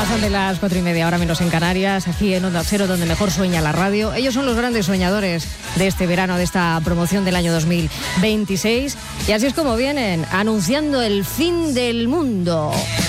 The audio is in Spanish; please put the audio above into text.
Pasan de las 4:30, ahora menos en Canarias, aquí en Onda Cero, donde mejor sueña la radio. Ellos son los grandes soñadores de este verano, de esta promoción del año 2026. Y así es como vienen, anunciando el fin del mundo.